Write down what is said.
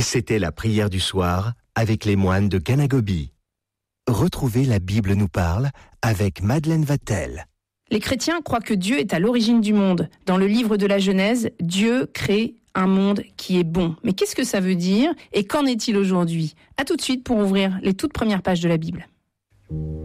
C'était la prière du soir avec les moines de Ganagobi. Retrouvez La Bible nous parle avec Madeleine Vatel. Les chrétiens croient que Dieu est à l'origine du monde. Dans le livre de la Genèse, Dieu crée un monde qui est bon. Mais qu'est-ce que ça veut dire et qu'en est-il aujourd'hui ? À tout de suite pour ouvrir les toutes premières pages de la Bible.